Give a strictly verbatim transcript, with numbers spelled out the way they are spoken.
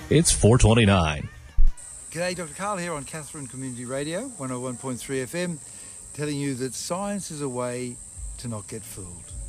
It's four twenty-nine. G'day, Doctor Carl here on Catherine Community Radio, one oh one point three F M, telling you that science is a way to not get fooled.